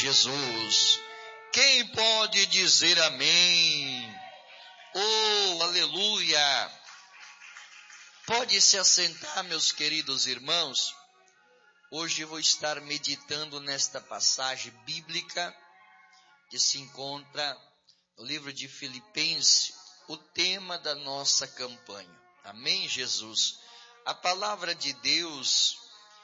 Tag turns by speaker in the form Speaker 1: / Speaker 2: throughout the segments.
Speaker 1: Jesus. Quem pode dizer amém? Oh, aleluia! Pode se assentar, meus queridos irmãos. Hoje eu vou estar meditando nesta passagem bíblica que se encontra no livro de Filipenses, o tema da nossa campanha. Amém, Jesus? A palavra de Deus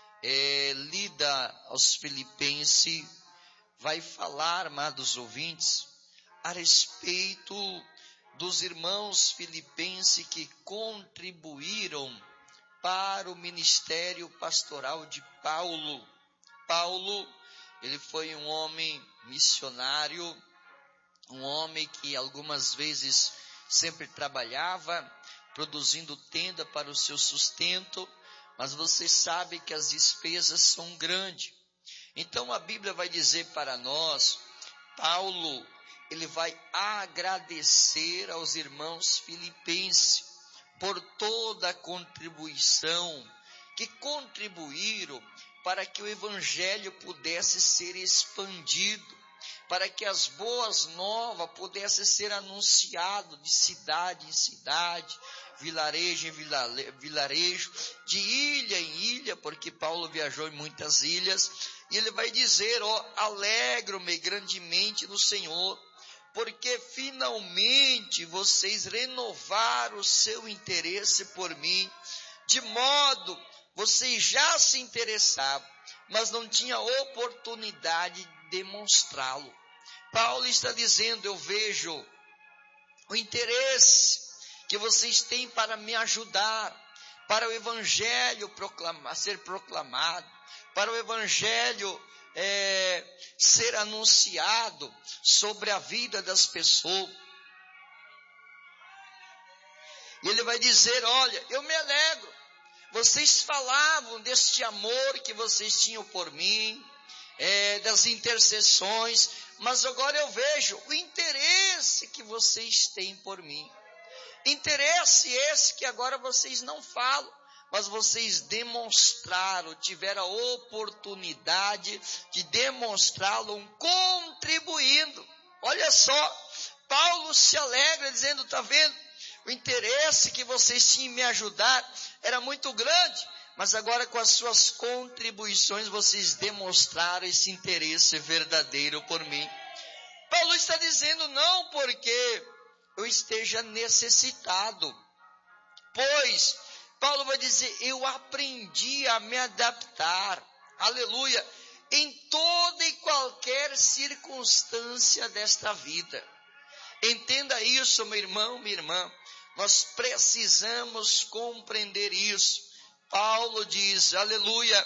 Speaker 1: lida aos Filipenses, vai falar, amados ouvintes, a respeito dos irmãos filipenses que contribuíram para o ministério pastoral de Paulo. Paulo, ele foi um homem missionário, um homem que algumas vezes sempre trabalhava, produzindo tenda para o seu sustento, mas você sabe que as despesas são grandes. Então a Bíblia vai dizer para nós, Paulo, ele vai agradecer aos irmãos filipenses por toda a contribuição que contribuíram para que o evangelho pudesse ser expandido, para que as boas novas pudessem ser anunciadas de cidade em cidade, vilarejo em vilarejo, de ilha em ilha, porque Paulo viajou em muitas ilhas, e ele vai dizer, alegro-me grandemente no Senhor, porque finalmente vocês renovaram o seu interesse por mim, de modo, vocês já se interessavam, mas não tinham oportunidade de demonstrá-lo. Paulo está dizendo, eu vejo o interesse que vocês têm para me ajudar, para o evangelho ser proclamado, para o evangelho ser anunciado sobre a vida das pessoas. E ele vai dizer, olha, eu me alegro, vocês falavam deste amor que vocês tinham por mim, das intercessões, mas agora eu vejo o interesse que vocês têm por mim. Interesse esse que agora vocês não falam, mas vocês demonstraram, tiveram a oportunidade de demonstrá-lo contribuindo. Olha só, Paulo se alegra dizendo, está vendo? O interesse que vocês tinham em me ajudar era muito grande, mas agora com as suas contribuições vocês demonstraram esse interesse verdadeiro por mim. Paulo está dizendo, não porque eu esteja necessitado, pois Paulo vai dizer, eu aprendi a me adaptar, aleluia, em toda e qualquer circunstância desta vida. Entenda isso, meu irmão, minha irmã, nós precisamos compreender isso. Paulo diz, aleluia,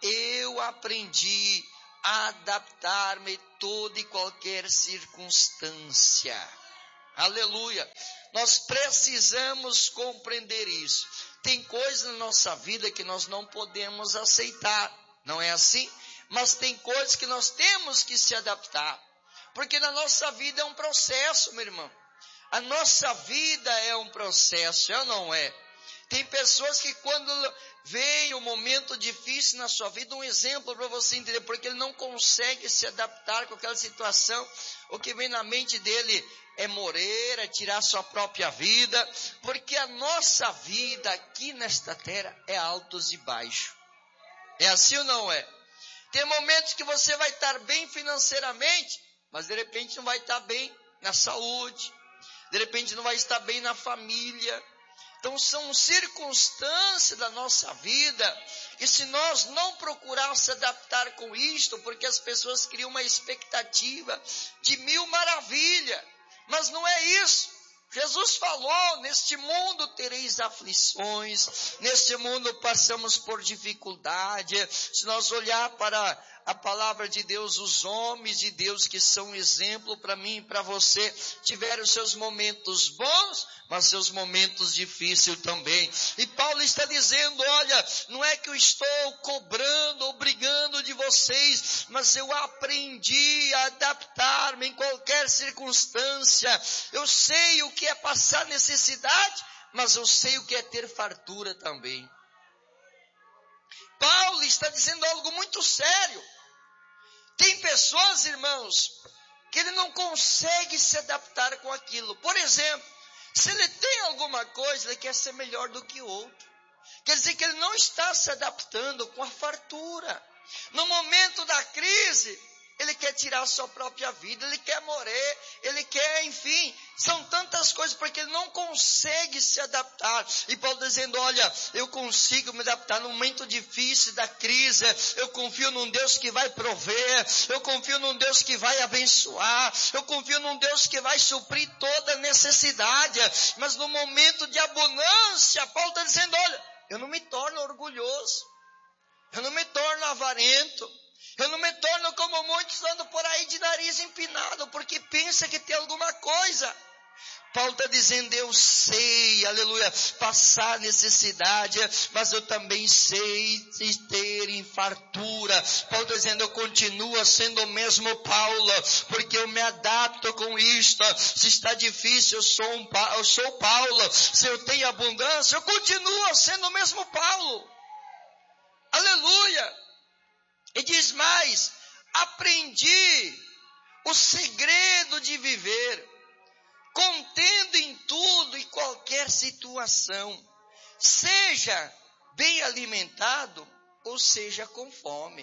Speaker 1: eu aprendi a adaptar-me em toda e qualquer circunstância. Aleluia, nós precisamos compreender isso. Tem coisas na nossa vida que nós não podemos aceitar, não é assim? Mas tem coisas que nós temos que se adaptar, porque na nossa vida é um processo, meu irmão. A nossa vida é um processo, é ou não é? Tem pessoas que quando vem um momento difícil na sua vida, um exemplo para você entender, porque ele não consegue se adaptar com aquela situação, o que vem na mente dele é morrer, é tirar sua própria vida, porque a nossa vida aqui nesta terra é altos e baixos. É assim ou não é? Tem momentos que você vai estar bem financeiramente, mas de repente não vai estar bem na saúde, de repente não vai estar bem na família. Então são circunstâncias da nossa vida, e se nós não procurarmos se adaptar com isto, porque as pessoas criam uma expectativa de mil maravilhas, mas não é isso. Jesus falou, neste mundo tereis aflições, neste mundo passamos por dificuldade. Se nós olhar para a palavra de Deus, os homens de Deus que são exemplo para mim e para você, tiveram seus momentos bons, mas seus momentos difíceis também. E Paulo está dizendo, olha, não é que eu estou cobrando, obrigando de vocês, mas eu aprendi a adaptar-me em qualquer circunstância. Eu sei o que é passar necessidade, mas eu sei o que é ter fartura também. Paulo está dizendo algo muito sério. Tem pessoas, irmãos, que ele não consegue se adaptar com aquilo. Por exemplo, se ele tem alguma coisa, ele quer ser melhor do que o outro. Quer dizer que ele não está se adaptando com a fartura. No momento da crise, ele quer tirar a sua própria vida, ele quer morrer, ele quer, enfim, são tantas coisas, porque ele não consegue se adaptar. E Paulo dizendo, olha, eu consigo me adaptar no momento difícil da crise, eu confio num Deus que vai prover, eu confio num Deus que vai abençoar, eu confio num Deus que vai suprir toda necessidade. Mas no momento de abundância, Paulo está dizendo, olha, eu não me torno orgulhoso, eu não me torno avarento, eu não me torno como muitos andam por aí de nariz empinado, porque pensa que tem alguma coisa. Paulo está dizendo, eu sei, aleluia, passar necessidade, mas eu também sei ter em fartura. Paulo está dizendo, eu continuo sendo o mesmo Paulo, porque eu me adapto com isto. Se está difícil, eu sou Paulo. Se eu tenho abundância, eu continuo sendo o mesmo Paulo. Aleluia. E diz mais, aprendi o segredo de viver, contendo em tudo e qualquer situação, seja bem alimentado ou seja com fome.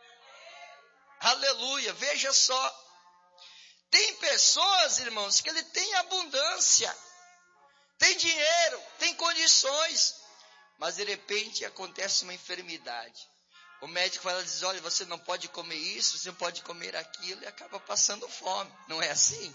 Speaker 1: Aleluia, veja só, tem pessoas, irmãos, que ele tem abundância, tem dinheiro, tem condições, mas de repente acontece uma enfermidade. O médico fala, diz, olha, você não pode comer isso, você não pode comer aquilo, e acaba passando fome. Não é assim?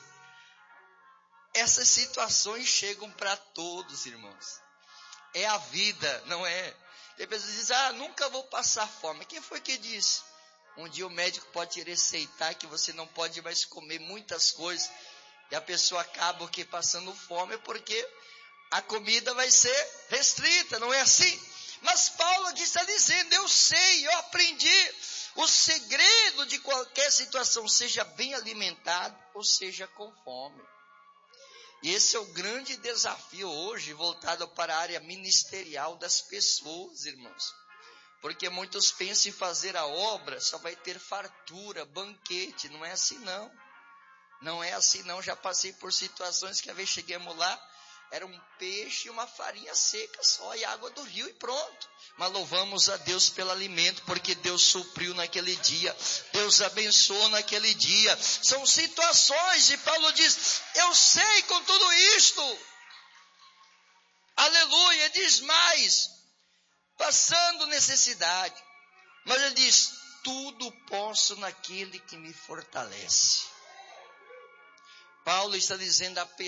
Speaker 1: Essas situações chegam para todos, irmãos. É a vida, não é? Tem pessoas que dizem, nunca vou passar fome. Quem foi que disse? Um dia o médico pode te receitar que você não pode mais comer muitas coisas, e a pessoa acaba passando fome, porque a comida vai ser restrita, não é assim? Mas Paulo aqui está dizendo, eu sei, eu aprendi o segredo de qualquer situação, seja bem alimentado ou seja com fome. E esse é o grande desafio hoje, voltado para a área ministerial das pessoas, irmãos. Porque muitos pensam em fazer a obra, só vai ter fartura, banquete, não é assim não. Não é assim não, já passei por situações que a vez chegamos lá, era um peixe e uma farinha seca só, e água do rio e pronto. Mas louvamos a Deus pelo alimento, porque Deus supriu naquele dia, Deus abençoou naquele dia. São situações, e Paulo diz, eu sei com tudo isto. Aleluia, diz mais, passando necessidade. Mas ele diz, tudo posso naquele que me fortalece. Paulo está dizendo,